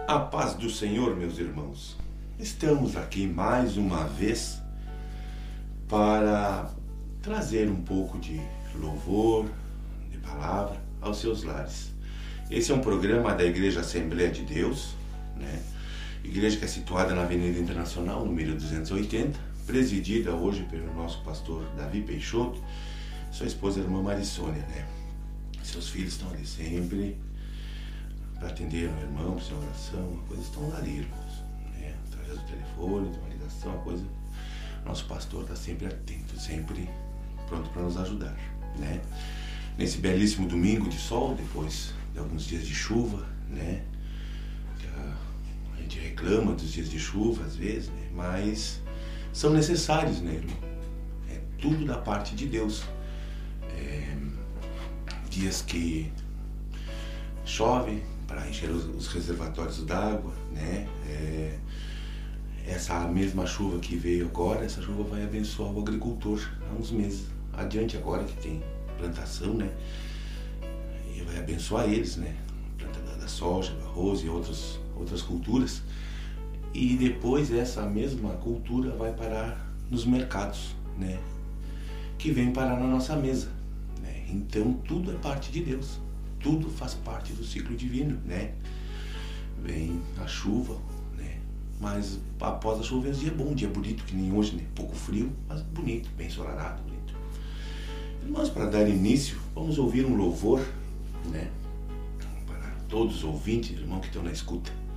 A paz do Senhor, meus irmãos. Estamos aqui mais uma vez para trazer um pouco de louvor, de palavra aos seus lares. Esse é um programa da Igreja Assembleia de Deus, né? Igreja que é situada na Avenida Internacional, número 280, presidida hoje pelo nosso pastor Davi Peixoto, sua esposa, a irmã Marissônia, né? Seus filhos estão ali sempre para atender o irmão, para sua oração, uma coisa, estão ali, irmãos, né? Através do telefone, de uma ligação, uma coisa. Nosso pastor está sempre atento, sempre pronto para nos ajudar, né? Nesse belíssimo domingo de sol, depois de alguns dias de chuva, né? A gente reclama dos dias de chuva às vezes, né? Mas são necessários, né, irmão? É tudo da parte de Deus. Dias que chove para encher os reservatórios d'água, né? Essa mesma chuva que veio agora, essa chuva vai abençoar o agricultor há uns meses adiante, agora que tem plantação, né? E vai abençoar eles, né? Planta da soja, do arroz e outras culturas. E depois essa mesma cultura vai parar nos mercados, né? Que vem parar na nossa mesa, né? Então tudo é parte de Deus. Tudo faz parte do ciclo divino, né? Vem a chuva, né? Mas após a chuva vem um dia bom, um dia bonito, que nem hoje, né? Pouco frio, mas bonito, bem ensolarado, bonito. Irmãos, para dar início, vamos ouvir um louvor, né? Para todos os ouvintes, irmãos que estão na escuta.